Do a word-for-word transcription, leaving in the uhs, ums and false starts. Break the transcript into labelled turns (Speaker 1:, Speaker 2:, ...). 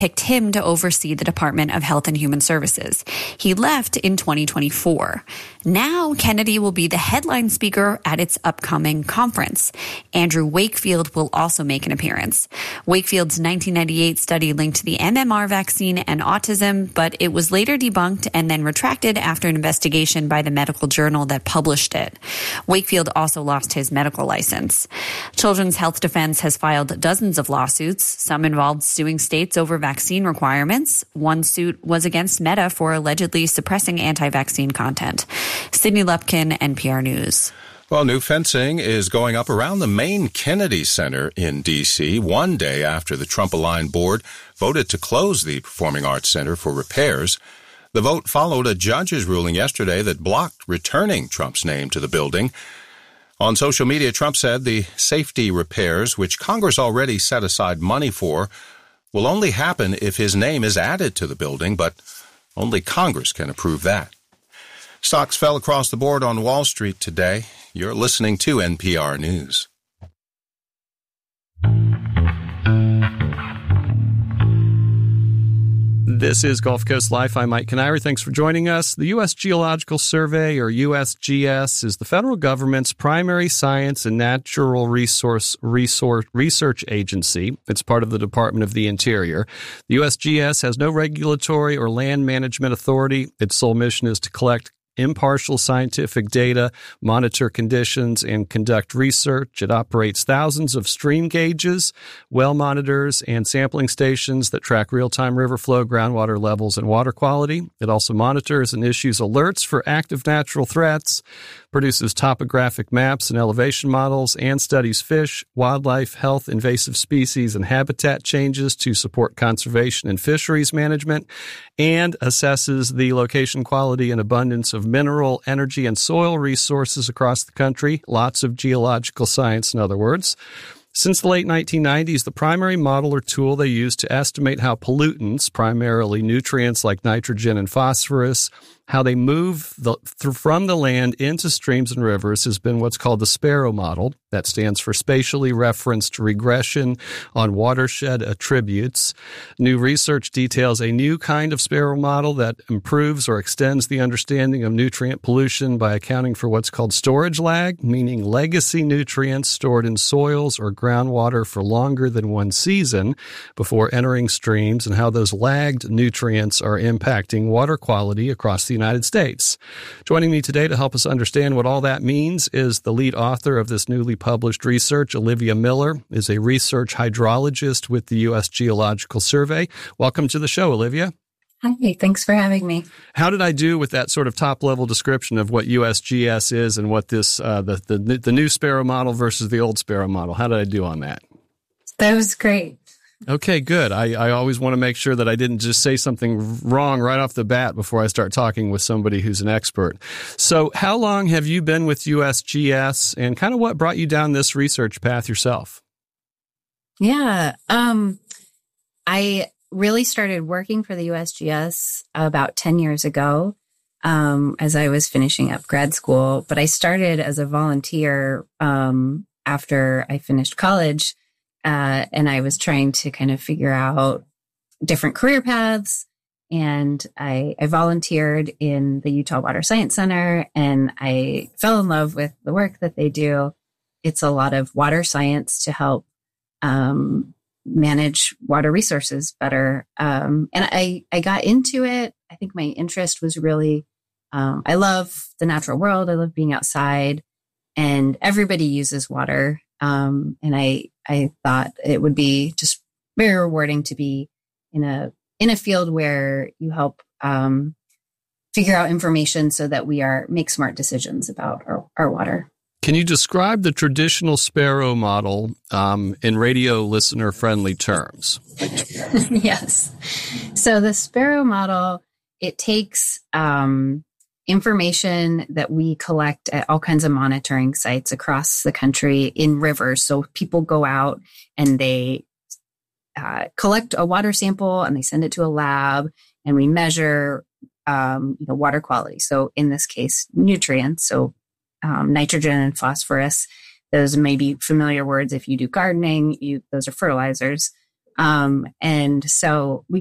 Speaker 1: picked him to oversee the Department of Health and Human Services. He left in twenty twenty-four. Now, Kennedy will be the headline speaker at its upcoming conference. Andrew Wakefield will also make an appearance. Wakefield's nineteen ninety-eight study linked the M M R vaccine and autism, but it was later debunked and then retracted after an investigation by the medical journal that published it. Wakefield also lost his medical license. Children's Health Defense has filed dozens of lawsuits. Some involved suing states over vaccine requirements. One suit was against Meta for allegedly suppressing anti-vaccine content. Sydney Lupkin, N P R News.
Speaker 2: Well, new fencing is going up around the main Kennedy Center in D C one day after the Trump-aligned board voted to close the Performing Arts Center for repairs. The vote followed a judge's ruling yesterday that blocked returning Trump's name to the building. On social media, Trump said the safety repairs, which Congress already set aside money for, will only happen if his name is added to the building, but only Congress can approve that. Stocks fell across the board on Wall Street today. You're listening to N P R News.
Speaker 3: This is Gulf Coast Life. I'm Mike Canary. Thanks for joining us. The U S Geological Survey, or U S G S, is the federal government's primary science and natural resource, resource research agency. It's part of the Department of the Interior. The U S G S has no regulatory or land management authority. Its sole mission is to collect impartial scientific data, monitor conditions, and conduct research. It operates thousands of stream gauges, well monitors, and sampling stations that track real-time river flow, groundwater levels, and water quality. It also monitors and issues alerts for active natural threats, produces topographic maps and elevation models, and studies fish, wildlife, health, invasive species, and habitat changes to support conservation and fisheries management, and assesses the location, quality, and abundance of mineral, energy, and soil resources across the country. Lots of geological science, in other words. Since the late nineteen nineties, the primary model or tool they use to estimate how pollutants, primarily nutrients like nitrogen and phosphorus, how they move the, th- from the land into streams and rivers has been what's called the Sparrow model. That stands for Spatially Referenced Regression on Watershed Attributes. New research details a new kind of Sparrow model that improves or extends the understanding of nutrient pollution by accounting for what's called storage lag, meaning legacy nutrients stored in soils or groundwater for longer than one season before entering streams, and how those lagged nutrients are impacting water quality across the United States. Joining me today to help us understand what all that means is the lead author of this newly published research. Olivia Miller is a research hydrologist with the U S Geological Survey. Welcome to the show, Olivia.
Speaker 4: Hi, thanks for having me.
Speaker 3: How did I do with that sort of top-level description of what U S G S is and what this uh, the, the the new Sparrow model versus the old Sparrow model? How did I do on that?
Speaker 4: That was great.
Speaker 3: Okay, good. I, I always want to make sure that I didn't just say something wrong right off the bat before I start talking with somebody who's an expert. So how long have you been with U S G S, and kind of what brought you down this research path yourself?
Speaker 4: Yeah, um, I really started working for the U S G S about ten years ago um, as I was finishing up grad school. But I started as a volunteer um, after I finished college. Uh, and I was trying to kind of figure out different career paths. And I, I volunteered in the Utah Water Science Center, and I fell in love with the work that they do. It's a lot of water science to help um, manage water resources better. Um, and I, I got into it. I think my interest was really, um, I love the natural world. I love being outside, and everybody uses water. Um, and I, I thought it would be just very rewarding to be in a, in a field where you help, um, figure out information so that we are, make smart decisions about our, our water.
Speaker 3: Can you describe the traditional Sparrow model, um, in radio listener friendly terms?
Speaker 4: Yes. So the Sparrow model, it takes, um, information that we collect at all kinds of monitoring sites across the country in rivers. So people go out and they uh, collect a water sample and they send it to a lab, and we measure um, you know, water quality. So in this case, nutrients. So um, nitrogen and phosphorus. Those may be familiar words if you do gardening. You, those are fertilizers. Um, and so we